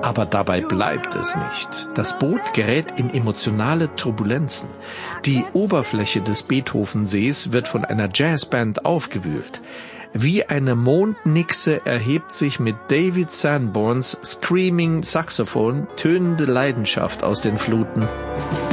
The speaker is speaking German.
Aber dabei bleibt es nicht. Das Boot gerät in emotionale Turbulenzen. Die Oberfläche des Beethovensees wird von einer Jazzband aufgewühlt. Wie eine Mondnixe erhebt sich mit David Sanborns Screaming Saxophon tönende Leidenschaft aus den Fluten.